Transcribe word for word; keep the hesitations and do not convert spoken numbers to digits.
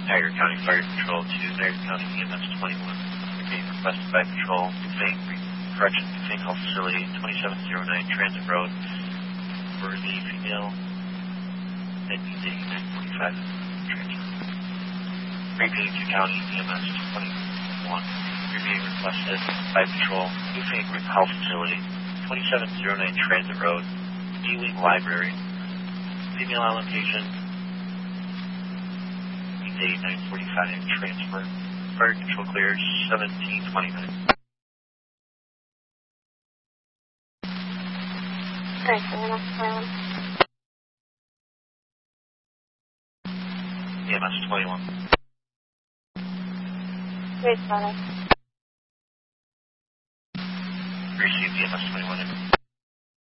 Niagara County Fire Patrol to Niagara County E M S twenty-one. You're being requested by Patrol, Dufane, correction, Dufane Health Facility, twenty-seven oh nine Transit Road for the female N B D nine forty-five transfer. Repeating to County E M S twenty-one. You're being requested by Patrol, Dufane Health Facility, twenty-seven oh nine Transit Road, D-Wing Library, female allocation, day nine forty-five transfer. Fire control clears seventeen twenty-nine. Alright, so E M S twenty-one. E M S twenty-one. Wait, sorry. Received E M S twenty-one.